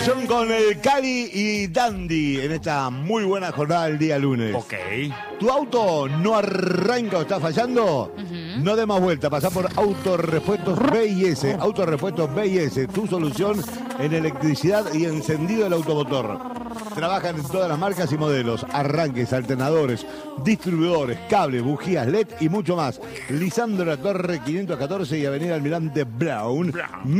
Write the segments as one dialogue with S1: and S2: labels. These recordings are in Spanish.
S1: Son con el Cali y Dandy en esta muy buena jornada del día lunes.
S2: Ok.
S1: ¿Tu auto no arranca o está fallando? No dé más vuelta, pasá por Autorepuestos B&S. Autorepuestos B&S, tu solución en electricidad y encendido del automotor. Trabajan en todas las marcas y modelos, arranques, alternadores, distribuidores, cables, bujías LED y mucho más. Lisandro La Torre 514 y Avenida Almirante Brown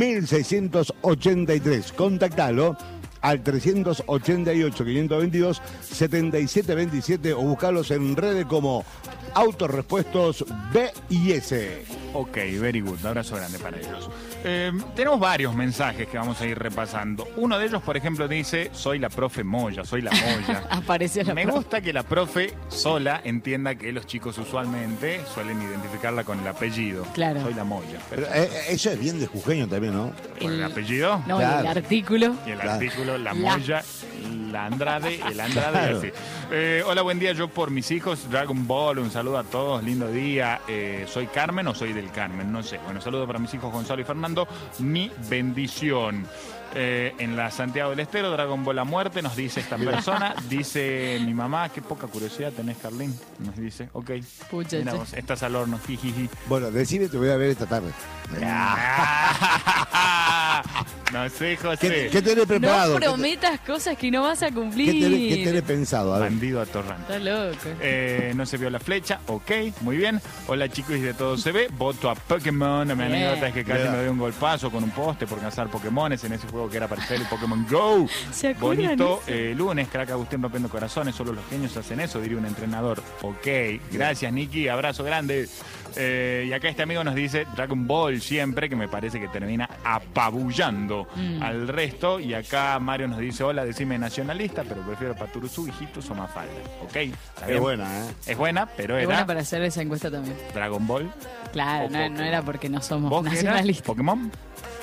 S1: 1683. Contactalo al 388-522-7727 o buscarlos en redes como Autorepuestos B&S.
S2: Ok, very good. Abrazo grande para ellos. Tenemos varios mensajes que vamos a ir repasando. Uno de ellos, por ejemplo, dice: soy la profe Moya, soy la Moya.
S3: Apareció la
S2: Me
S3: profe.
S2: gusta que la profe sola entienda que los chicos usualmente suelen identificarla con el apellido.
S3: Claro.
S2: Soy la Moya.
S1: Pero, eso es bien de jujeño también, ¿no?
S2: ¿Con el apellido?
S3: No,
S1: Claro.
S3: el artículo.
S2: Y el
S1: Claro.
S2: artículo, la
S3: La.
S2: Moya, la Andrade, el Andrade,
S1: Claro.
S2: así. Hola, buen día. Yo por mis hijos, Dragon Ball, un saludo a todos, lindo día. ¿Soy Carmen o soy del Carmen? No sé. Bueno, saludo para mis hijos Gonzalo y Fernando. Mi bendición. En la Santiago del Estero, Dragon Ball a muerte, nos dice esta persona. Dice mi mamá, qué poca curiosidad tenés, Carlín. Nos dice, ok.
S3: Pucha,
S2: Mira
S3: che.
S2: vos, estás al horno, jijiji.
S1: Bueno, decime, te voy a ver esta tarde.
S2: No sé, José.
S1: ¿Qué tenés preparado?
S3: No prometas cosas que no vas a cumplir.
S1: ¿Qué tenés pensado? A ver.
S2: Bandido atorrante.
S3: Estás loco.
S2: No se vio la flecha, ok, muy bien. Hola chicos, y de todo se ve. Voto a Pokémon. Mi
S3: Bien.
S2: anécdota es que casi
S1: Bien.
S2: me doy un golpazo con un poste por cazar Pokémones en ese juego que era para hacer el Pokémon Go.
S3: ¿Se acuerdan
S2: Bonito
S3: eso?
S2: lunes, crack Agustín rompiendo corazones. Solo los genios hacen eso, diría un entrenador. Ok, gracias Nicky, abrazo grande. Y acá este amigo nos dice Dragon Ball siempre, que me parece que termina apabullando al resto. Y acá Mario nos dice: hola, decime nacionalista, pero prefiero Paturuzú, hijitos o Mafalda. Ok, está
S1: Es
S2: bien.
S1: buena, ¿eh?
S2: Es buena, pero
S3: Es
S2: era
S3: buena para hacer esa encuesta también.
S2: Dragon Ball.
S3: Claro,
S2: O
S3: no
S2: Pokémon.
S3: era porque no somos
S2: ¿Vos qué eras?
S3: nacionalistas.
S2: ¿Pokémon?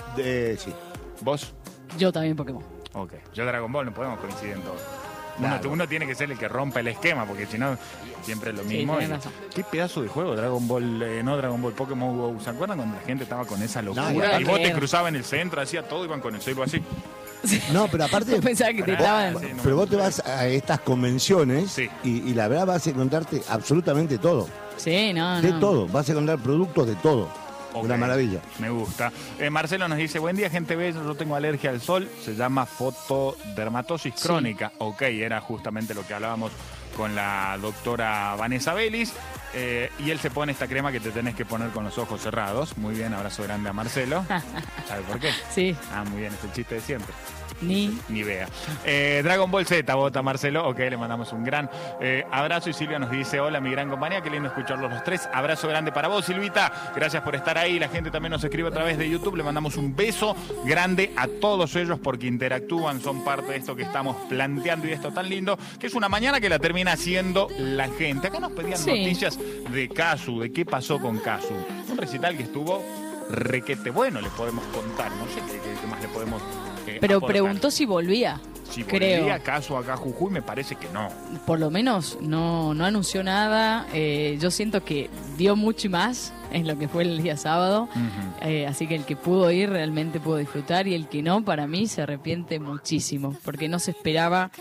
S1: Sí.
S2: ¿Vos?
S3: Yo también Pokémon.
S2: Ok. Yo Dragon Ball, no podemos coincidir en todo.
S1: Claro.
S2: Uno tiene que ser el que rompa el esquema, porque si no, siempre es lo
S3: Sí,
S2: mismo.
S3: tenés
S2: Y-
S3: razón.
S2: ¿Qué pedazo de juego? Dragon Ball, no Dragon Ball, Pokémon Go. ¿Se acuerdan cuando la gente estaba con esa locura?
S1: No,
S2: y vos te
S3: creer.
S2: cruzabas en el centro, hacía todo, iban con el celu así.
S1: No, pero aparte.
S3: Yo pensaba que te
S2: Pará,
S3: estaban...
S2: sí, no.
S1: Pero vos te vas a estas convenciones
S2: Sí.
S1: y la verdad vas a encontrarte absolutamente todo.
S3: Sí, no,
S1: De
S3: no.
S1: todo. Vas a encontrar productos de todo.
S2: Ok.
S1: Una maravilla.
S2: Me gusta. Marcelo nos dice: buen día, gente bella, yo tengo alergia al sol, se llama fotodermatosis
S3: Sí.
S2: crónica. Ok, era justamente lo que hablábamos con la doctora Vanessa Vélez. Y él se pone esta crema que te tenés que poner con los ojos cerrados. Muy bien, abrazo grande a Marcelo. ¿Sabe por qué?
S3: Sí,
S2: Ah, muy bien, es el chiste de siempre.
S3: ni...
S2: Vea. Dragon Ball Z, vota Marcelo. Ok, le mandamos un gran abrazo. Y Silvia nos dice: hola, mi gran compañía, qué lindo escucharlos los tres. Abrazo grande para vos, Silvita. Gracias por estar ahí. La gente también nos escribe a través de YouTube. Le mandamos un beso grande a todos ellos porque interactúan, son parte de esto que estamos planteando y de esto tan lindo, que es una mañana que la termina haciendo la gente. Acá nos pedían
S3: Sí.
S2: noticias de Casu, de qué pasó con Casu. Un recital que estuvo requete bueno, le podemos contar. No sé qué más le podemos
S3: Pero
S2: aportar.
S3: preguntó si volvía.
S2: Si
S3: creo.
S2: volvía acaso acá a Jujuy, me parece que no.
S3: Por lo menos no anunció nada. Yo siento que dio mucho y más en lo que fue el día sábado. Así que el que pudo ir realmente pudo disfrutar y el que no, para mí, se arrepiente muchísimo. Porque no se esperaba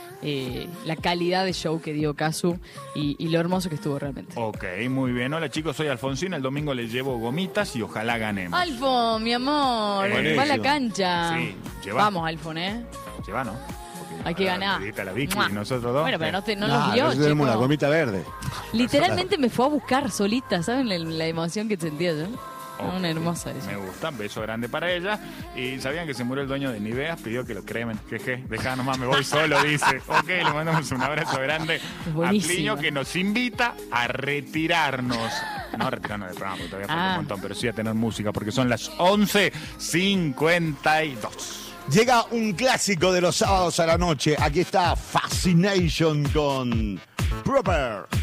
S3: la calidad de show que dio Casu y lo hermoso que estuvo realmente.
S2: Ok, muy bien. Hola chicos, soy Alfonsín. El domingo les llevo gomitas y ojalá ganemos.
S3: Alfo, mi amor,
S2: Buenísimo.
S3: va a la cancha.
S2: Sí, lleva.
S3: Vamos, Alfon,
S2: Lleva, ¿no? Porque
S3: Hay que ganar.
S2: Pediste a la Vicky
S3: ¡Mua!
S2: y nosotros dos.
S3: Bueno, pero no
S1: No,
S3: los vio,
S1: nosotros tenemos la
S3: chico.
S1: gomita verde.
S3: Literalmente me fue a buscar solita, ¿saben la emoción que sentía yo?
S2: Ok,
S3: Una hermosa ella.
S2: Me gusta, beso grande para ella. Y sabían que se murió el dueño de Niveas, pidió que lo cremen. Jeje, dejá nomás, me voy solo, dice. Ok, le mandamos un abrazo grande a
S3: buenísimo.
S2: Plinio, que nos invita a retirarnos. No a retirarnos del programa, porque todavía falta un montón, pero sí a tener música, porque son las 11:52.
S1: Llega un clásico de los sábados a la noche. Aquí está Fascination con Proper.